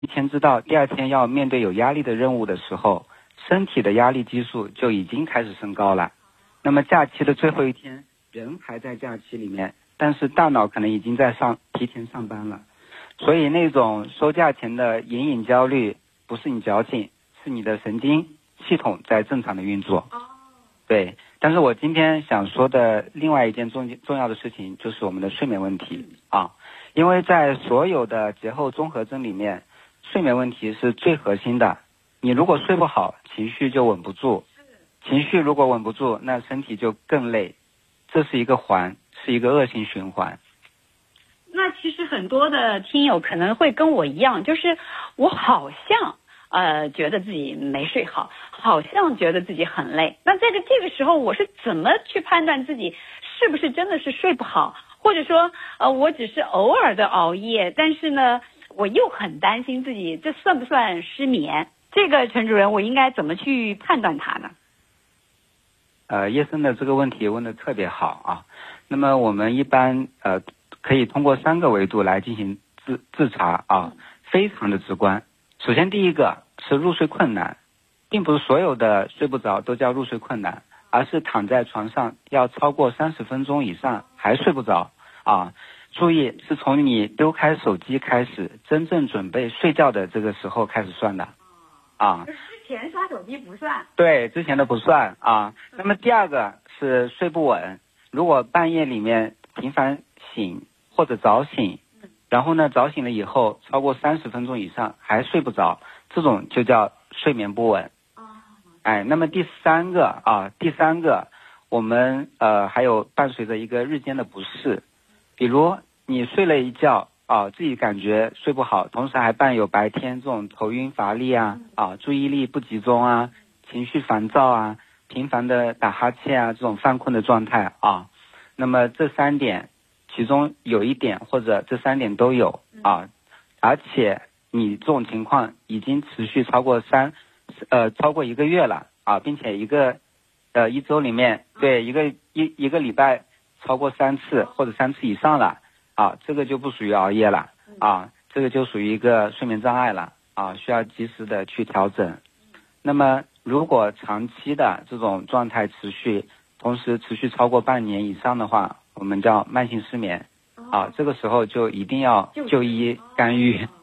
一天知道第二天要面对有压力的任务的时候，身体的压力激素就已经开始升高了。那么假期的最后一天，人还在假期里面，但是大脑可能已经在提前上班了。所以那种收假前的隐隐焦虑，不是你矫情，是你的神经系统在正常的运作。对，但是我今天想说的另外一件重要的事情就是我们的睡眠问题啊，因为在所有的节后综合征里面，睡眠问题是最核心的。你如果睡不好，情绪就稳不住，情绪如果稳不住，那身体就更累，这是一个是一个恶性循环。 那其实很多的听友可能会跟我一样，就是我好像觉得自己没睡好，好像觉得自己很累。那这个时候我是怎么去判断自己是不是真的是睡不好，或者说我只是偶尔的熬夜，但是呢我又很担心自己这算不算失眠？这个陈主任我应该怎么去判断它呢？ 叶生的这个问题问得特别好啊。那么我们一般可以通过3个维度来进行自查啊，非常的直观。首先第一个是入睡困难，并不是所有的睡不着都叫入睡困难，而是躺在床上要超过30分钟以上还睡不着啊。注意，是从你丢开手机开始，真正准备睡觉的这个时候开始算的啊。 之前刷手机不算。 对，之前的不算啊。那么第二个是睡不稳，如果半夜里面频繁醒或者早醒，然后呢早醒了以后超过30分钟以上还睡不着，这种就叫睡眠不稳。哎，那么第三个我们还有伴随着一个日间的不适，比如你睡了一觉自己感觉睡不好，同时还伴有白天这种头晕乏力注意力不集中啊，情绪烦躁啊，频繁的打哈欠啊，这种犯困的状态啊。那么这3点其中有一点或者这3点都有而且你这种情况已经持续超过1个月了并且一周里面对一个礼拜超过3次或者3次以上了这个就不属于熬夜了这个就属于一个睡眠障碍了需要及时的去调整。那么如果长期的这种状态持续，同时持续超过半年以上的话，我们叫慢性失眠这个时候就一定要就医干预